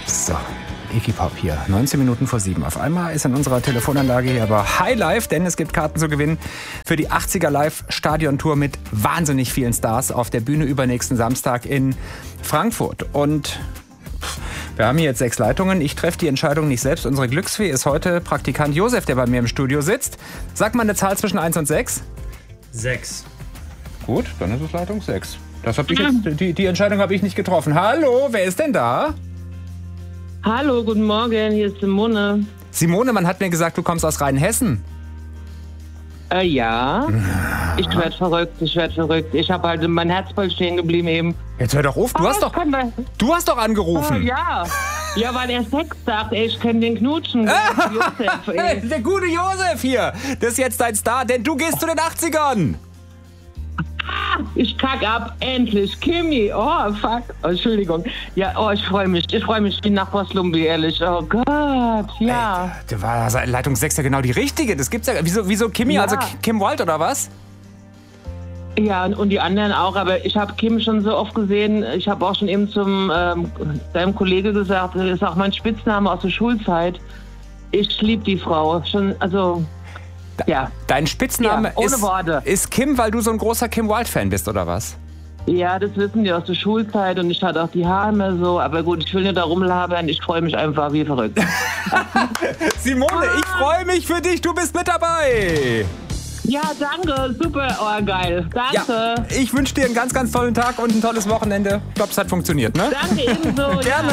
So, Iggy Pop hier, 19 Minuten vor 7. Auf einmal ist in unserer Telefonanlage hier aber Highlife, denn es gibt Karten zu gewinnen für die 80er Live-Stadion-Tour mit wahnsinnig vielen Stars auf der Bühne übernächsten Samstag in Frankfurt. Und wir haben hier jetzt 6 Leitungen. Ich treffe die Entscheidung nicht selbst. Unsere Glücksfee ist heute Praktikant Josef, der bei mir im Studio sitzt. Sag mal eine Zahl zwischen 1 und 6. 6. Gut, dann ist es Leitung 6. Das hab ich jetzt, die Entscheidung habe ich nicht getroffen. Hallo, wer ist denn da? Hallo, guten Morgen, hier ist Simone. Simone, man hat mir gesagt, du kommst aus Rheinhessen. Ja. Ich werd verrückt. Ich habe halt mein Herz voll stehen geblieben eben. Jetzt hör doch auf, du hast doch angerufen. Ja, weil er Sex sagt, ey, ich kann den knutschen. Josef, ey. Der gute Josef hier, das ist jetzt dein Star, denn du gehst zu den 80ern. Ich kack ab, endlich. Kimi, oh fuck, oh, Entschuldigung. Ja, oh, ich freue mich wie nach Boslumbi, ehrlich. Oh Gott, ja. Ey, da war Leitung 6 ja genau die richtige, das gibt's ja. Wieso Kimi, Ja. also Kim Wilde oder was? Ja, und die anderen auch, aber ich habe Kim schon so oft gesehen. Ich habe auch schon eben zum deinem Kollege gesagt, das ist auch mein Spitzname aus der Schulzeit. Ich liebe die Frau. Schon, also, ja. Dein Spitzname Ja, ohne Worte. ist Kim, weil du so ein großer Kim Wilde-Fan bist, oder was? Ja, das wissen die aus der Schulzeit und ich hatte auch die Haare immer so. Aber gut, ich will nicht da rumlabern. Ich freue mich einfach wie verrückt. Simone, ich freue mich für dich, du bist mit dabei. Ja, danke. Super. Oh, geil. Danke. Ja, ich wünsche dir einen ganz, ganz tollen Tag und ein tolles Wochenende. Ich glaube, es hat funktioniert, ne? Danke ebenso. Gerne.